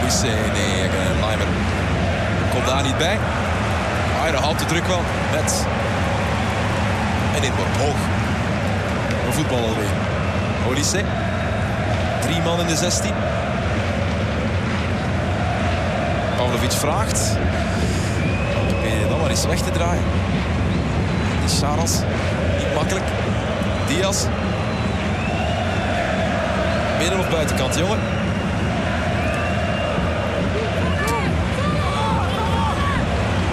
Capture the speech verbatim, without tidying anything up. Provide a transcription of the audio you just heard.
Olise, nee, uh, Leimer komt daar niet bij. Maar hij houdt de druk wel met een inworp hoog. Een voetbal alweer. Olise. Drie man in de zestien. Pavlovic vraagt. Probeer je dan maar eens weg te draaien. Die Charles. Niet makkelijk. Diaz. Midden of buitenkant, jongen.